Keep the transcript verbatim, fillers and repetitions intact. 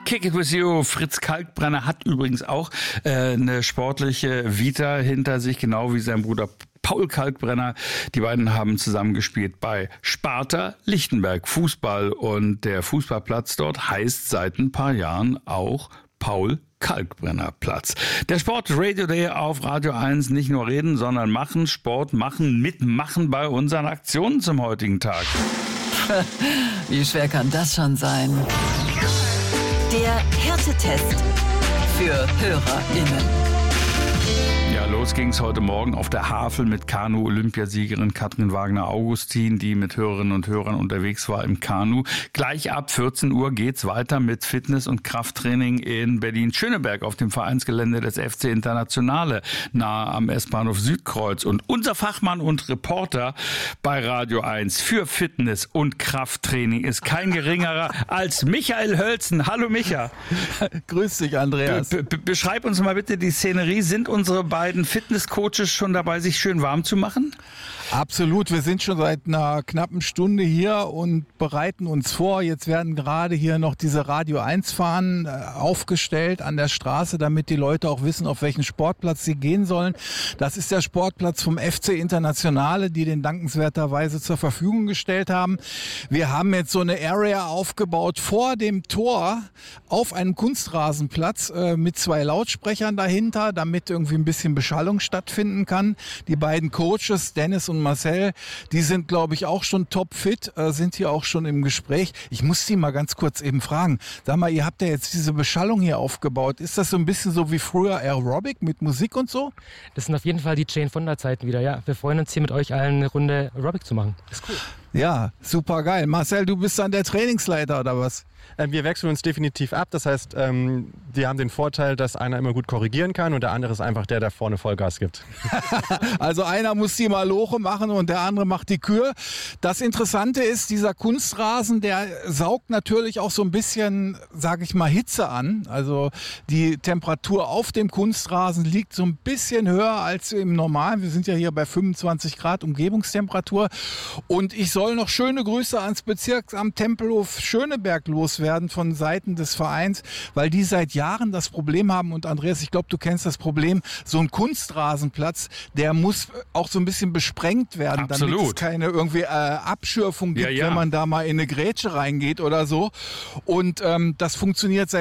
Kick It With You. Fritz Kalkbrenner hat übrigens auch äh, eine sportliche Vita hinter sich, genau wie sein Bruder Paul Kalkbrenner. Die beiden haben zusammengespielt bei Sparta Lichtenberg Fußball und der Fußballplatz dort heißt seit ein paar Jahren auch Paul Kalkbrenner Platz. Der Sport Radio Day auf Radio eins, nicht nur reden, sondern machen, Sport machen, mitmachen bei unseren Aktionen zum heutigen Tag. Wie schwer kann das schon sein? Der Härtetest für HörerInnen. Ja, los ging's heute Morgen auf der Havel mit Kanu-Olympiasiegerin Katrin Wagner-Augustin, die mit Hörerinnen und Hörern unterwegs war im Kanu. Gleich ab vierzehn Uhr geht's weiter mit Fitness- und Krafttraining in Berlin-Schöneberg auf dem Vereinsgelände des F C Internationale nahe am S-Bahnhof Südkreuz. Und unser Fachmann und Reporter bei Radio eins für Fitness- und Krafttraining ist kein geringerer als Michael Hölzen. Hallo Micha. Grüß dich, Andreas. Be- be- beschreib uns mal bitte die Szenerie. Sind unsere beiden Fitnesscoaches schon dabei, sich schön warm zu machen? Absolut, wir sind schon seit einer knappen Stunde hier und bereiten uns vor. Jetzt werden gerade hier noch diese Radio eins Fahnen aufgestellt an der Straße, damit die Leute auch wissen, auf welchen Sportplatz sie gehen sollen. Das ist der Sportplatz vom F C Internationale, die den dankenswerterweise zur Verfügung gestellt haben. Wir haben jetzt so eine Area aufgebaut vor dem Tor auf einem Kunstrasenplatz äh, mit zwei Lautsprechern dahinter, damit irgendwie ein bisschen Beschallung stattfinden kann. Die beiden Coaches, Dennis und Marcel, die sind, glaube ich, auch schon topfit, äh, sind hier auch schon im Gespräch. Ich muss Sie mal ganz kurz eben fragen. Sag mal, ihr habt ja jetzt diese Beschallung hier aufgebaut. Ist das so ein bisschen so wie früher Aerobic mit Musik und so? Das sind auf jeden Fall die Jane Fonda Zeiten wieder, ja. Wir freuen uns hier mit euch allen eine Runde Aerobic zu machen. Das ist cool. Ja, super geil. Marcel, du bist dann der Trainingsleiter oder was? Ähm, wir wechseln uns definitiv ab. Das heißt, ähm, die haben den Vorteil, dass einer immer gut korrigieren kann und der andere ist einfach der, der vorne Vollgas gibt. Also einer muss die Maloche machen und der andere macht die Kür. Das Interessante ist, dieser Kunstrasen, der saugt natürlich auch so ein bisschen, sage ich mal, Hitze an. Also die Temperatur auf dem Kunstrasen liegt so ein bisschen höher als im Normalen. Wir sind ja hier bei fünfundzwanzig Grad Umgebungstemperatur. Und ich soll noch schöne Grüße ans Bezirksamt Tempelhof Schöneberg loswerden von Seiten des Vereins, weil die seit Jahren das Problem haben. Und Andreas, ich glaube, du kennst das Problem, so ein Kunstrasenplatz, der muss auch so ein bisschen besprengt werden, Absolut. damit es keine irgendwie äh, Abschürfung gibt, Ja, ja. wenn man da mal in eine Grätsche reingeht oder so. Und ähm, das funktioniert seit